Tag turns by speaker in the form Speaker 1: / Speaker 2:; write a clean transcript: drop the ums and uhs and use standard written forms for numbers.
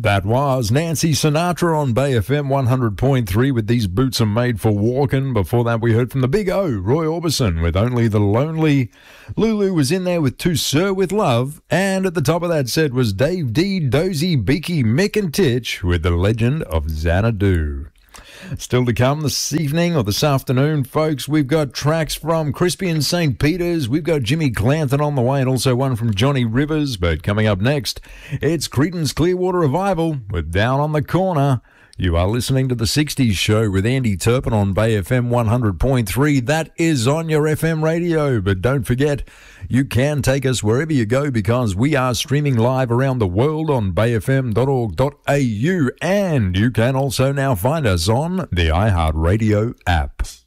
Speaker 1: That was Nancy Sinatra on Bay FM 100.3 with These Boots Are Made for Walking. Before that, we heard from the Big O, Roy Orbison, with Only the Lonely. Lulu was in there with To Sir With Love. And at the top of that set was Dave D, Dozy, Beaky, Mick and Titch with The Legend of Xanadu. Still to come this evening or this afternoon, folks, we've got tracks from Crispy and St. Peter's. We've got Jimmy Clanton on the way and also one from Johnny Rivers. But coming up next, it's Creedence Clearwater Revival with Down on the Corner. You are listening to The 60s Show with Andy Turpin on Bay FM 100.3. That is on your FM radio. But don't forget, you can take us wherever you go because we are streaming live around the world on bayfm.org.au. And you can also now find us on the iHeartRadio app.